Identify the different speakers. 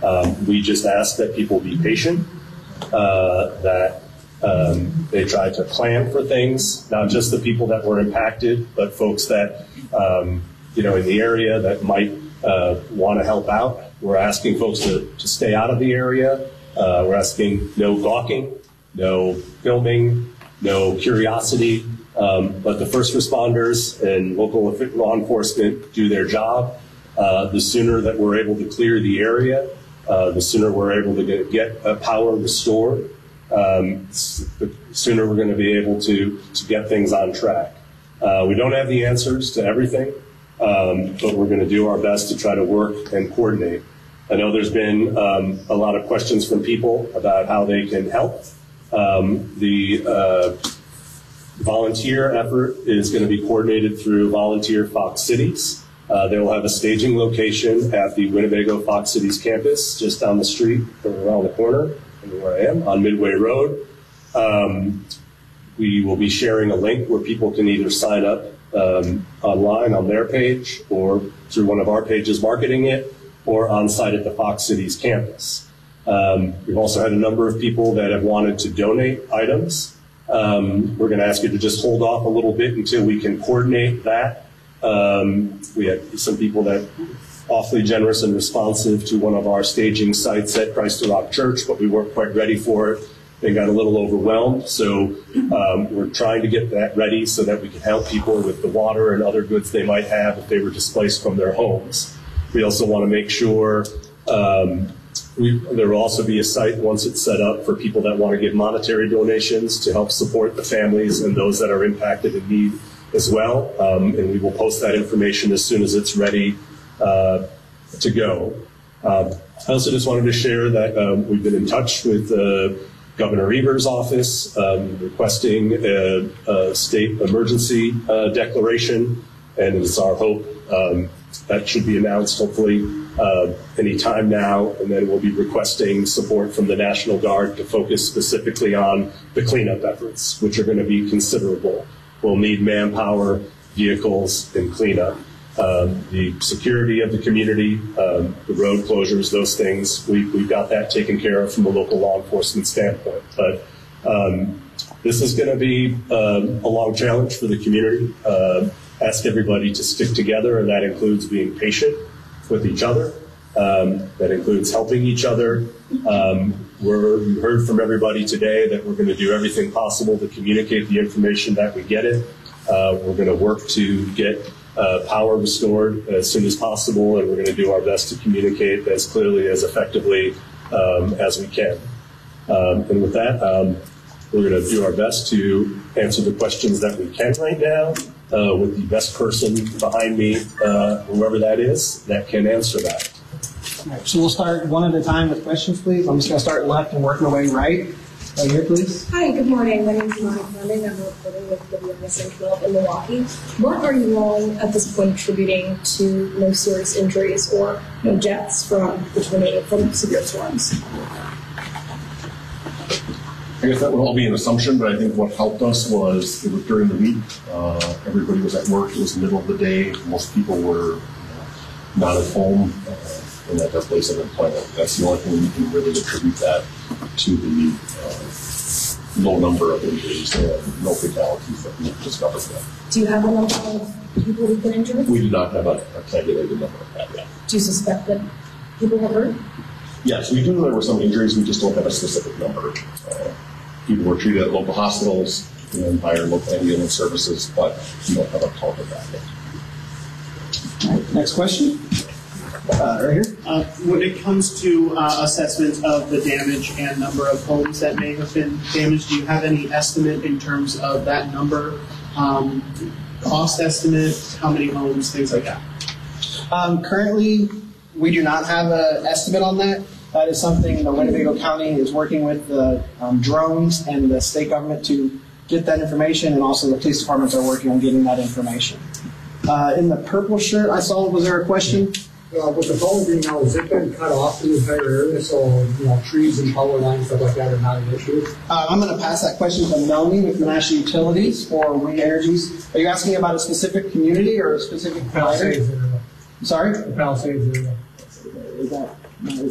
Speaker 1: We just ask that people be patient, that they try to plan for things, not just the people that were impacted, but folks that, in the area that might want to help out. We're asking folks to stay out of the area. We're asking no gawking, no filming, no curiosity. But the first responders and local law enforcement do their job. The sooner that we're able to clear the area, the sooner we're able to get power restored, the sooner we're going to be able to get things on track. We don't have the answers to everything, but we're going to do our best to try to work and coordinate. I know there's been a lot of questions from people about how they can help. The volunteer effort is going to be coordinated through Volunteer Fox Cities. They will have a staging location at the Winnebago Fox Cities campus, just down the street or around the corner from where I am on Midway Road. We will be sharing a link where people can either sign up online on their page or through one of our pages marketing it, or on site at the Fox Cities campus. We've also had a number of people that have wanted to donate items. We're going to ask you to just hold off a little bit until we can coordinate that. We had some people that awfully generous and responsive to one of our staging sites at Christ the Rock Church, but we weren't quite ready for it. They got a little overwhelmed, so we're trying to get that ready so that we can help people with the water and other goods they might have if they were displaced from their homes. We also want to make sure there will also be a site once it's set up for people that want to give monetary donations to help support the families and those that are impacted in need as well. And we will post that information as soon as it's ready to go. I also just wanted to share that we've been in touch with Governor Evers' office requesting a state emergency declaration, and it's our hope that should be announced hopefully any time now, and then we'll be requesting support from the National Guard to focus specifically on the cleanup efforts, which are going to be considerable. We'll need manpower, vehicles, and cleanup. The security of the community, the road closures, those things, we've got that taken care of from a local law enforcement standpoint. But this is going to be a long challenge for the community. Ask everybody to stick together, and that includes being patient with each other. That includes helping each other. We heard from everybody today that we're going to do everything possible to communicate the information that we get it. We're going to work to get power restored as soon as possible, and we're going to do our best to communicate as clearly, as effectively as we can. And with that, we're going to do our best to answer the questions that we can right now with the best person behind me, whoever that is, that can answer that.
Speaker 2: All right, so we'll start one at a time with questions, please. I'm just going to start left and work my way right. Right here, please.
Speaker 3: Hi, good morning. My name is Monica Fleming. I'm a reporter with WMSN 12 in Milwaukee. What are you all at this point attributing to no serious injuries or no deaths from severe storms?
Speaker 4: I guess that would all be an assumption, but I think what helped us was it was during the week. Everybody was at work. It was the middle of the day. Most people were not at home and at their place of employment. That's the only thing we can really attribute that to, the low number of injuries and no fatalities that we've discovered yet.
Speaker 3: Do you have a number of people who've been injured?
Speaker 4: We do not have a tabulated number of that yet.
Speaker 3: Do you suspect that people were hurt?
Speaker 4: Yes, we do know there were some injuries. We just don't have a specific number. People were treated at local hospitals and by our local ambulance services, but we don't have a count of that yet.
Speaker 2: All right, next question. Right here.
Speaker 5: When it comes to assessment of the damage and number of homes that may have been damaged, do you have any estimate in terms of that number? Cost estimate, how many homes, things like that?
Speaker 2: Currently, we do not have an estimate on that. That is something the Winnebago County is working with the drones and the state government to get that information, and also the police departments are working on getting that information. In the purple shirt I saw, was there a question?
Speaker 6: With the phone being now, has it been cut off in the entire area, so trees and power lines, stuff like that are not an issue?
Speaker 2: I'm going to pass that question to Melanie with National Utilities or Wind Energies. Are you asking about a specific community or a specific
Speaker 6: Palisades area.
Speaker 2: Sorry?
Speaker 6: The Palisades area.
Speaker 2: Is that